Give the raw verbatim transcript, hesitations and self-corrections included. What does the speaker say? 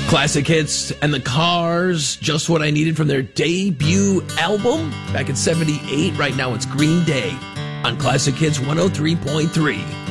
Classic hits and the Cars, just what I needed from their debut album back in seventy-eight. Right now it's Green Day on Classic Hits one oh three point three.